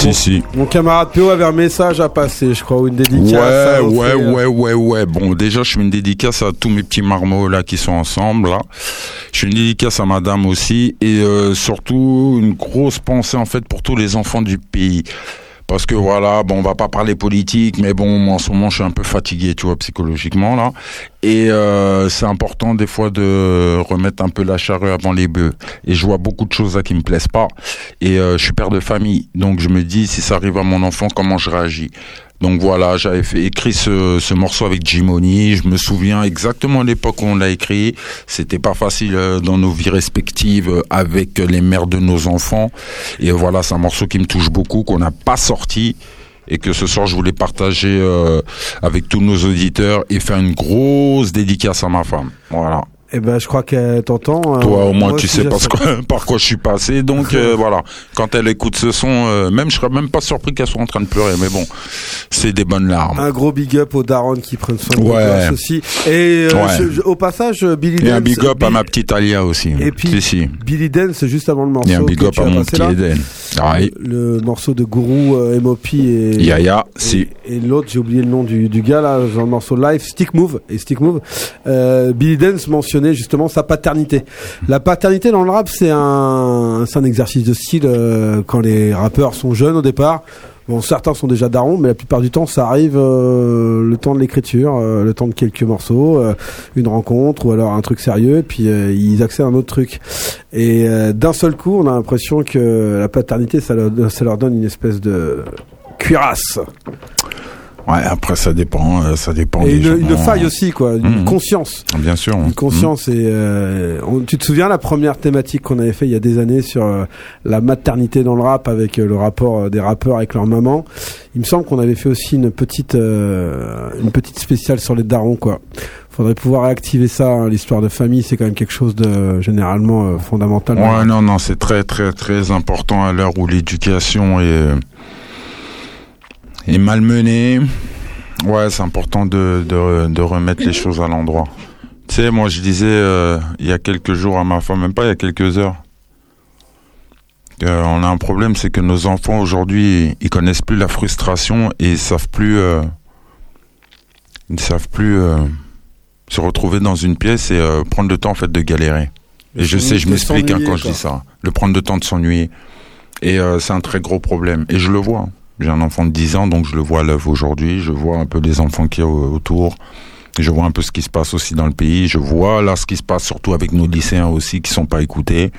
Si. Mon camarade PO avait un message à passer, je crois, ou une dédicace. Ouais. Bon, déjà, je fais une dédicace à tous mes petits marmots là qui sont ensemble. Là. Je fais une dédicace à madame aussi. Et surtout, une grosse pensée en fait pour tous les enfants du pays. Parce que voilà, bon, on va pas parler politique, mais bon, moi, en ce moment, je suis un peu fatigué, tu vois, psychologiquement, là. Et c'est important, des fois, de remettre un peu la charrue avant les bœufs. Et je vois beaucoup de choses là qui me plaisent pas. Et je suis père de famille. Donc, je me dis, si ça arrive à mon enfant, comment je réagis? Donc voilà, j'avais écrit ce morceau avec Jimony. Je me souviens exactement l'époque où on l'a écrit. C'était pas facile dans nos vies respectives avec les mères de nos enfants. Et voilà, c'est un morceau qui me touche beaucoup, qu'on n'a pas sorti. Et que ce soir, je voulais partager avec tous nos auditeurs et faire une grosse dédicace à ma femme. Voilà. Eh ben, je crois qu'elle t'entend. Toi, au moins, tu sais par quoi je suis passé. Donc, voilà. Quand elle écoute ce son, je serais même pas surpris qu'elle soit en train de pleurer. Mais bon, c'est des bonnes larmes. Un gros big up aux darons qui prennent soin de la aussi. Et au passage, Billy Dance. Et un big up à ma petite Alia aussi. Et puis, Billy Dance, juste avant le morceau. Et un big up à mon petit Eden. Le morceau de Gourou, M.O.P. et Yaya, si. Et l'autre, j'ai oublié le nom du gars là, dans le morceau live, Stick Move. Billy Dance mentionnait justement sa paternité. La paternité dans le rap, c'est un exercice de style quand les rappeurs sont jeunes au départ. Bon, certains sont déjà darons, mais la plupart du temps, ça arrive le temps de l'écriture, le temps de quelques morceaux, une rencontre ou alors un truc sérieux, et puis ils accèdent à un autre truc. Et d'un seul coup, on a l'impression que la paternité, ça leur donne une espèce de cuirasse. Ouais, après ça dépend et une faille aussi, quoi, une conscience. Bien sûr. Une conscience. Et tu te souviens la première thématique qu'on avait fait il y a des années sur la maternité dans le rap avec le rapport des rappeurs avec leur maman. Il me semble qu'on avait fait aussi une petite spéciale sur les darons, quoi. Faudrait pouvoir réactiver ça, hein. L'histoire de famille, c'est quand même quelque chose de généralement fondamental. Ouais, non, c'est très très très important à l'heure où l'éducation est malmenée. Ouais, c'est important de remettre les choses à l'endroit. Tu sais, moi je disais il y a quelques jours à ma femme, même pas il y a quelques heures, on a un problème, c'est que nos enfants aujourd'hui, ils connaissent plus la frustration et ils savent plus se retrouver dans une pièce et prendre le temps en fait de galérer. Et je sais, je m'explique quand je dis ça, le prendre le temps de s'ennuyer. Et c'est un très gros problème. Et je le vois. J'ai un enfant de 10 ans, donc je le vois à l'œuvre aujourd'hui. Je vois un peu les enfants qu'il y a autour. Je vois un peu ce qui se passe aussi dans le pays. Je vois là ce qui se passe surtout avec nos lycéens aussi qui sont pas écoutés.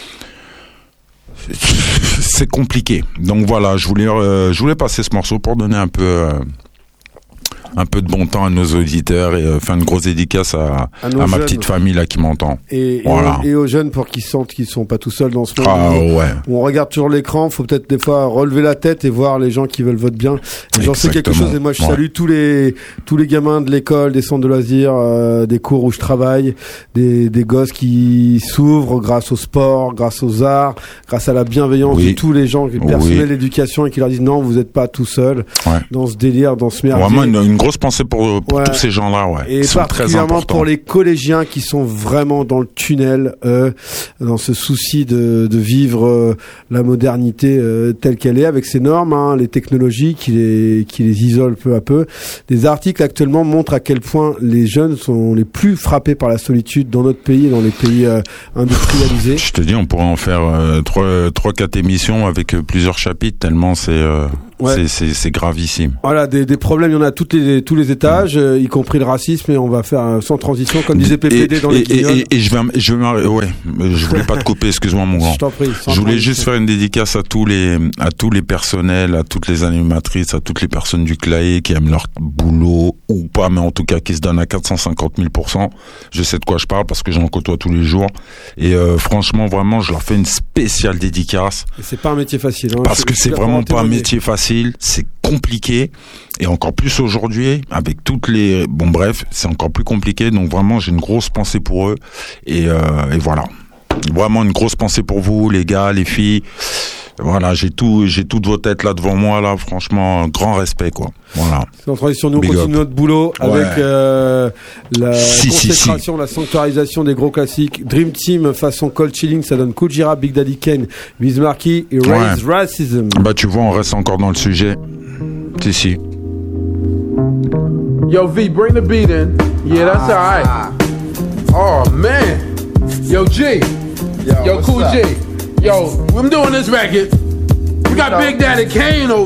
C'est compliqué. Donc voilà, je voulais passer ce morceau pour donner un peu de bon temps à nos auditeurs et faire une grosse dédicace à ma petite famille là qui m'entend. Et aux jeunes pour qu'ils sentent qu'ils sont pas tout seuls dans ce monde. Ah ouais. On regarde toujours l'écran, faut peut-être des fois relever la tête et voir les gens qui veulent votre bien. J'en sais quelque chose et moi je salue tous les gamins de l'école, des centres de loisirs, des cours où je travaille, des gosses qui s'ouvrent grâce au sport, grâce aux arts, grâce à la bienveillance de tous les gens, du personnel d'éducation et qui leur disent non, vous êtes pas tout seul dans ce délire, dans ce merdier. Vraiment une grosse pensée pour tous ces gens-là, et particulièrement pour les collégiens qui sont vraiment dans le tunnel, dans ce souci de vivre la modernité telle qu'elle est, avec ses normes, hein, les technologies qui les isolent peu à peu. Des articles actuellement montrent à quel point les jeunes sont les plus frappés par la solitude dans notre pays et dans les pays industrialisés. Je te dis, on pourrait en faire 3-4 émissions avec plusieurs chapitres, tellement c'est gravissime. Voilà, des problèmes, il y en a tous les étages, y compris le racisme, et on va faire sans transition, comme disait PPD dans les Guignols. Et je voulais pas te couper, excuse-moi mon grand. Je t'en prie. Je voulais juste faire une dédicace à tous les personnels, à toutes les animatrices, à toutes les personnes du CLAE qui aiment leur boulot, ou pas, mais en tout cas qui se donnent à 450 000%. Je sais de quoi je parle parce que j'en côtoie tous les jours. Et franchement, vraiment, je leur fais une spéciale dédicace. Et c'est pas un métier facile. Hein. Parce que c'est vraiment pas un métier facile. C'est compliqué et encore plus aujourd'hui avec toutes les c'est encore plus compliqué, donc vraiment j'ai une grosse pensée pour eux et voilà, vraiment une grosse pensée pour vous les gars, les filles, Voilà, j'ai toutes vos têtes là devant moi là, franchement, grand respect quoi. Voilà. En transition, nous continuons notre boulot avec la consécration, la sanctuarisation des gros classiques. Dream Team façon Cold Chilling, ça donne Kujira, Big Daddy Kane, Biz Markie et Raise Racism. Bah tu vois, on reste encore dans le sujet. Si. Yo V, bring the beat in. Yeah, that's alright. Oh man. Yo G. Yo Cool G. Yo, I'm doing this record. We got Big Daddy Kane over